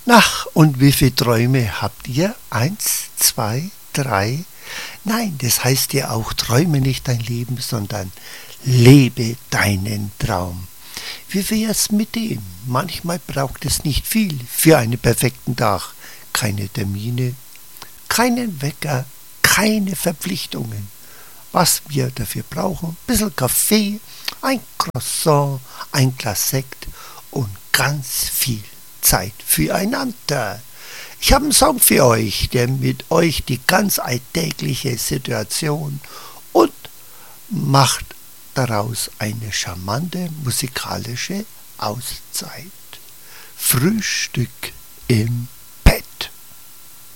Ach, und wie viele Träume habt ihr? Eins, zwei, drei? Nein, das heißt ja auch, träume nicht dein Leben, sondern lebe deinen Traum. Wie wär's mit dem? Manchmal braucht es nicht viel für einen perfekten Tag. Keine Termine, keinen Wecker, keine Verpflichtungen. Was wir dafür brauchen, ein bisschen Kaffee, ein Croissant, ein Glas Sekt und ganz viel Zeit füreinander. Ich habe einen Song für euch, der mit euch die ganz alltägliche Situation und macht daraus eine charmante musikalische Auszeit. Frühstück im